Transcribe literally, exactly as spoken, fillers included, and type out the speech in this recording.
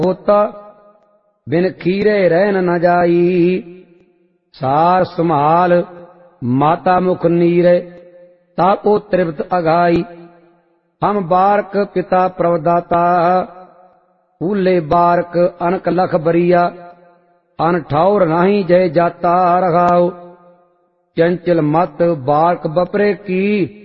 होता बिन खीरे रहन न जाई। सार संभाल माता मुख नीरे ताको तृप्त अघाई। हम बारक पिता प्रवदाता फूले बारक अनक लख बरिया। अन ठौर नाही जय जाता रघाओ। चंचल मत बारक बपरे की